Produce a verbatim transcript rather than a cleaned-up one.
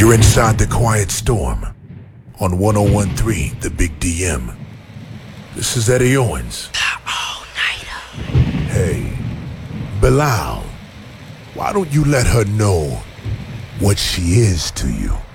You're inside the Quiet Storm on one oh one point three The Big D M. This is Eddie Owens. All-nighter. Hey, Bilal, why don't you let her know what she is to you?